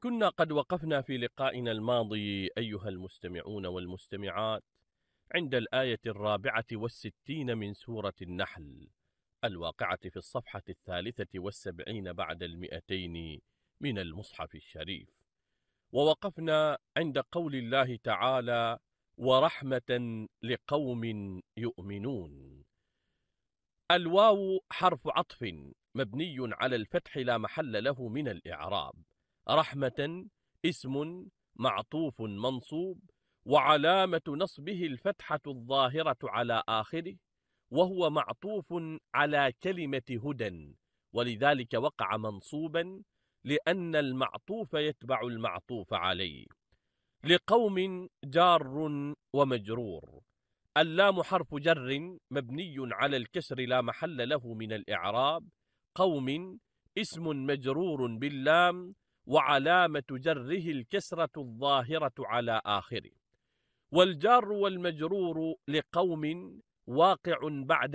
كنا قد وقفنا في لقائنا الماضي أيها المستمعون والمستمعات عند الآية 64 من سورة النحل الواقعة في الصفحة 73 بعد 200 من المصحف الشريف. ووقفنا عند قول الله تعالى: ورحمة لقوم يؤمنون. الواو حرف عطف مبني على الفتح لا محل له من الإعراب. رحمة اسم معطوف منصوب، وعلامة نصبه الفتحة الظاهرة على آخره، وهو معطوف على كلمة هدى، ولذلك وقع منصوبا لأن المعطوف يتبع المعطوف عليه. لقوم جار ومجرور. اللام حرف جر مبني على الكسر لا محل له من الإعراب. قوم اسم مجرور باللام، وعلامة جره الكسرة الظاهرة على آخره. والجار والمجرور لقوم واقع بعد